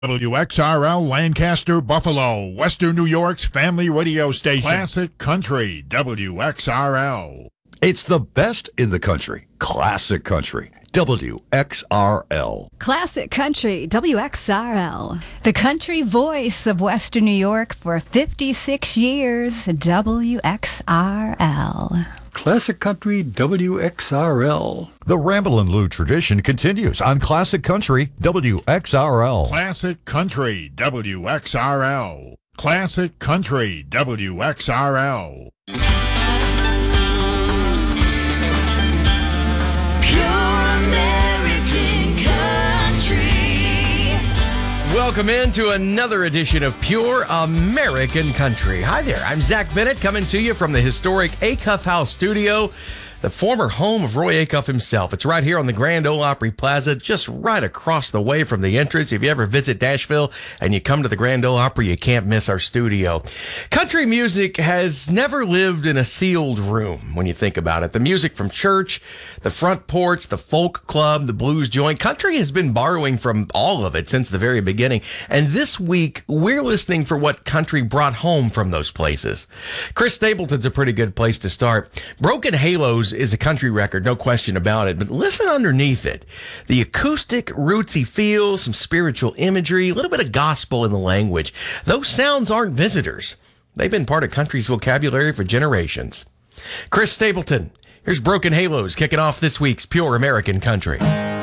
WXRL Lancaster, Buffalo, Western New York's family radio station. Classic Country, WXRL. It's the best in the country. Classic Country, WXRL. Classic Country, WXRL. The country voice of Western New York for 56 years, WXRL. Classic Country, WXRL. The Ramblin' Lou tradition continues on Classic Country, WXRL. Classic Country, WXRL. Classic Country, WXRL. Welcome into another edition of Pure American Country. Hi there, I'm Zach Bennett coming to you from the historic Acuff House studio, the former home of Roy Acuff himself. It's right here on the Grand Ole Opry Plaza, just right across the way from the entrance. If you ever visit Nashville and you come to the Grand Ole Opry, you can't miss our studio. Country music has never lived in a sealed room when you think about it. The music from church, the front porch, the folk club, the blues joint, country has been borrowing from all of it since the very beginning. And this week, we're listening for what country brought home from those places. Chris Stapleton's a pretty good place to start. Broken Halos is a country record, no question about it, but listen underneath it. The acoustic, rootsy feel, some spiritual imagery, a little bit of gospel in the language. Those sounds aren't visitors. They've been part of country's vocabulary for generations. Chris Stapleton, here's Broken Halos kicking off this week's Pure American Country.